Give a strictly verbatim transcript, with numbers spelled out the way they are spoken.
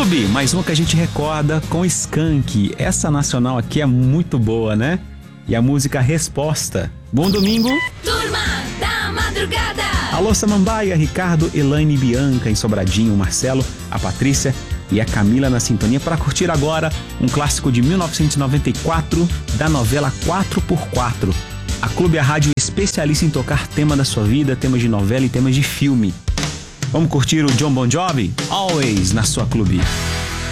Clube, mais uma que a gente recorda com Skank. Essa nacional aqui é muito boa, né? E a música Resposta. Bom domingo. Turma da Madrugada. Alô Samambaia, Ricardo, Elaine, Bianca em Sobradinho, Marcelo, a Patrícia e a Camila na sintonia para curtir agora um clássico de mil novecentos e noventa e quatro da novela quatro por quatro. A Clube é a rádio especialista em tocar tema da sua vida, temas de novela e temas de filme. Vamos curtir o John Bon Jovi? Always na sua Clube.